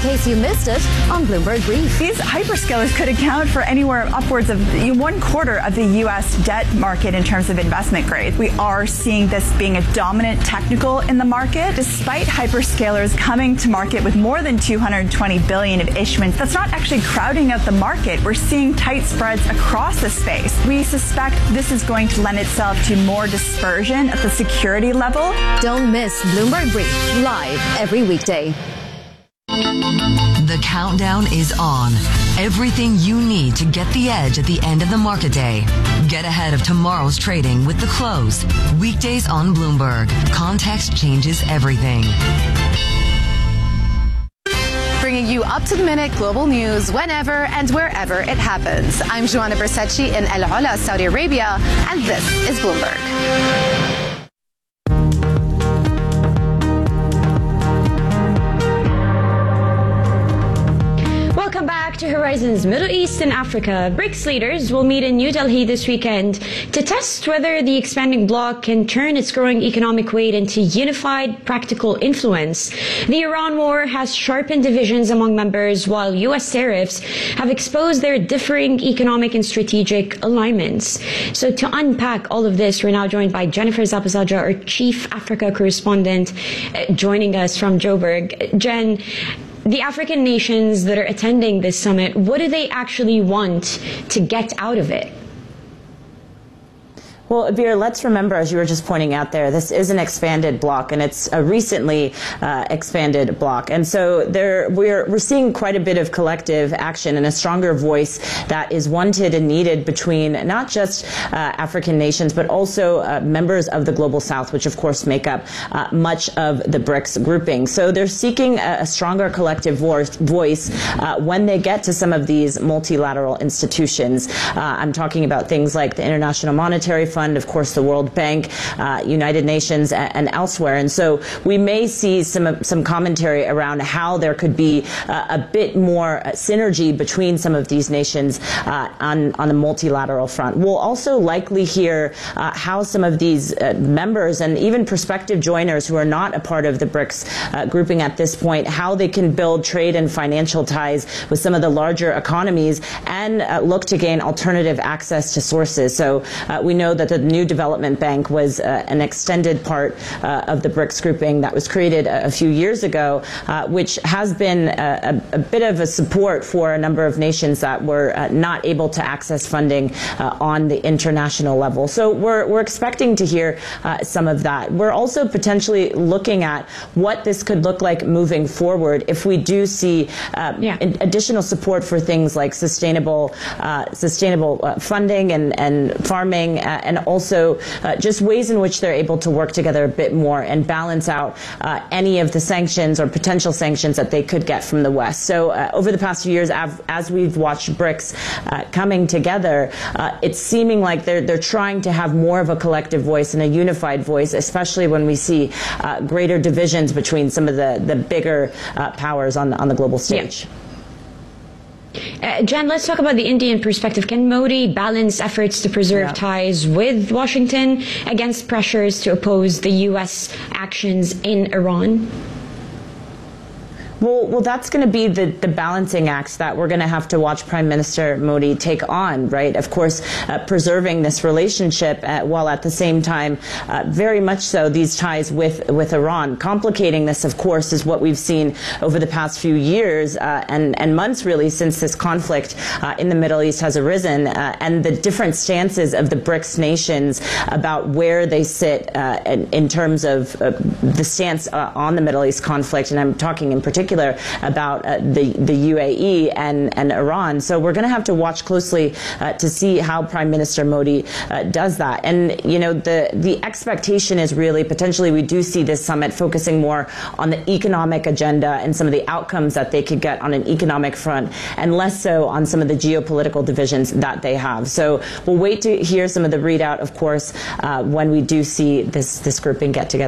case you missed it on Bloomberg Brief. These hyperscalers could account for anywhere upwards of 1/4 of the U.S. debt market in terms of investment grade. We are seeing this being a dominant technical in the market. Despite hyperscalers coming to market with more than $220 billion of issuance, that's not actually crowding out the market. We're seeing tight spreads across the space. We suspect this is going to lend itself to more dispersion at the security level. Don't miss Bloomberg Brief, live every weekday. The countdown is on. Everything you need to get the edge at the end of the market day. Get ahead of tomorrow's trading with The Close. Weekdays on Bloomberg. Context changes everything. Bringing you up-to-the-minute global news whenever and wherever it happens. I'm Joanna Bersecci in El Ola, Saudi Arabia, and this is Bloomberg. Welcome back to Horizons Middle East and Africa. BRICS leaders will meet in New Delhi this weekend to test whether the expanding bloc can turn its growing economic weight into unified, practical influence. The Iran war has sharpened divisions among members, while U.S. tariffs have exposed their differing economic and strategic alignments. So to unpack all of this, we're now joined by Jennifer Zapazaja, our Chief Africa Correspondent, joining us from Joburg. Jen, the African nations that are attending this summit, what do they actually want to get out of it? Well, Abir, let's remember, as you were just pointing out there, this is an expanded bloc, and it's a recently expanded bloc. And so we're seeing quite a bit of collective action and a stronger voice that is wanted and needed between not just African nations, but also members of the Global South, which of course make up much of the BRICS grouping. So they're seeking a stronger collective voice when they get to some of these multilateral institutions. I'm talking about things like the International Monetary Fund, of course, the World Bank, United Nations, and elsewhere. And so we may see some commentary around how there could be a bit more synergy between some of these nations on the multilateral front. We'll also likely hear how some of these members and even prospective joiners who are not a part of the BRICS grouping at this point, how they can build trade and financial ties with some of the larger economies and look to gain alternative access to sources. So we know that the New Development Bank was an extended part of the BRICS grouping that was created a few years ago, which has been a bit of a support for a number of nations that were not able to access funding on the international level. So we're expecting to hear some of that. We're also potentially looking at what this could look like moving forward if we do see additional support for things like sustainable funding and farming, and also just ways in which they're able to work together a bit more and balance out any of the sanctions or potential sanctions that they could get from the West. So over the past few years, as we've watched BRICS coming together, it's seeming like they're trying to have more of a collective voice and a unified voice, especially when we see greater divisions between some of the bigger powers on the global stage. Jen, let's talk about the Indian perspective. Can Modi balance efforts to preserve ties with Washington against pressures to oppose the U.S. actions in Iran? Well, that's going to be the balancing act that we're going to have to watch Prime Minister Modi take on, right? Of course, preserving this relationship while at the same time, very much so, these ties with Iran. Complicating this, of course, is what we've seen over the past few years and months, really, since this conflict in the Middle East has arisen, and the different stances of the BRICS nations about where they sit in terms of the stance on the Middle East conflict. And I'm talking in particular about the UAE and Iran. So we're going to have to watch closely to see how Prime Minister Modi does that. And, you know, the expectation is really potentially we do see this summit focusing more on the economic agenda and some of the outcomes that they could get on an economic front, and less so on some of the geopolitical divisions that they have. So we'll wait to hear some of the readout, of course, when we do see this grouping get together.